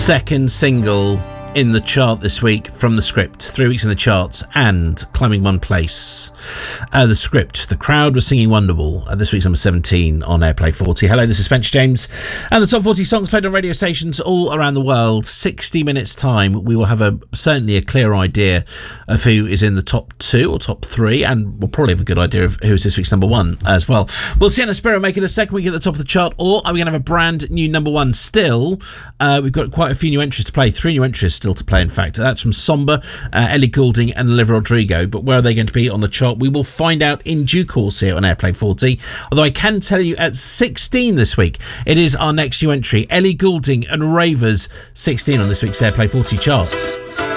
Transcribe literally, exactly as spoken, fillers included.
second single in the chart this week from The Script. Three weeks in the charts and climbing one place. Uh, the Script, The Crowd was singing Wonderwall. Uh, this week's number seventeen on Airplay forty. Hello, this is Spencer James. And the top forty songs played on radio stations all around the world. sixty minutes time, we will have a certainly a clear idea of who is in the top two or top three, and we'll probably have a good idea of who is this week's number one as well. Will Sienna Spiro make it a second week at the top of the chart, or are we going to have a brand new number one still? Uh, we've got quite a few new entries to play. Three new entries still to play, in fact. That's from Somber, uh, Ellie Goulding and Olivia Rodrigo. But where are they going to be on the chart? We will find out in due course here on Airplay forty. Although I can tell you at sixteen this week, it is our next new entry. Ellie Goulding and Ravers, sixteen on this week's Airplay forty chart.